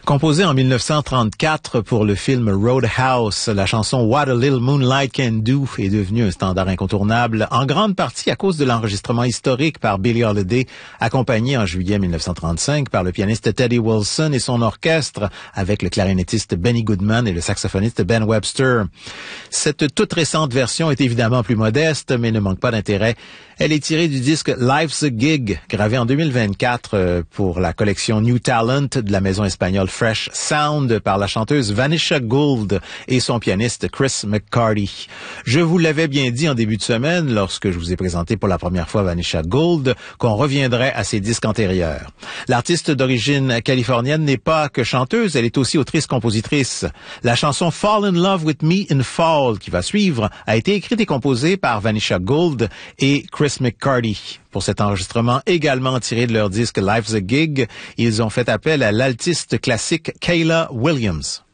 Composée en 1934 pour le film Roadhouse, la chanson What a Little Moonlight Can Do est devenue un standard incontournable, en grande partie à cause de l'enregistrement historique par Billie Holiday, accompagné en juillet 1935 par le pianiste Teddy Wilson et son orchestre, avec le clarinettiste Benny Goodman et le saxophoniste Ben Webster. Cette toute récente version est évidemment plus modeste, mais ne manque pas d'intérêt. Elle est tirée du disque Life's a Gig, gravé en 2024 pour la collection New Talent de la maison espagnole Fresh Sound par la chanteuse Vanisha Gould et son pianiste Chris McCarty. Je vous l'avais bien dit en début de semaine, lorsque je vous ai présenté pour la première fois Vanisha Gould, qu'on reviendrait à ses disques antérieurs. L'artiste d'origine californienne n'est pas que chanteuse, elle est aussi autrice-compositrice. La chanson Fall in Love with Me in Fall, qui va suivre, a été écrite et composée par Vanisha Gould et Chris McCarty. Pour cet enregistrement également tiré de leur disque Life's a Gig, ils ont fait appel à l'altiste classique Kayla Williams.